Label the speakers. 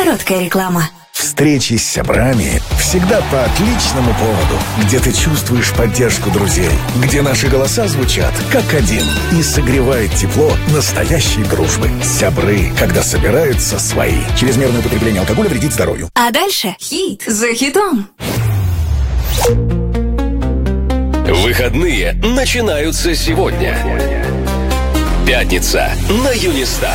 Speaker 1: Короткая реклама.
Speaker 2: Встречи с сябрами всегда по отличному поводу, где ты чувствуешь поддержку друзей, где наши голоса звучат как один и согревает тепло настоящей дружбы. Сябры, когда собираются свои. Чрезмерное употребление алкоголя вредит здоровью.
Speaker 1: А дальше хит за хитом.
Speaker 3: Выходные начинаются сегодня. Пятница на Юнистар.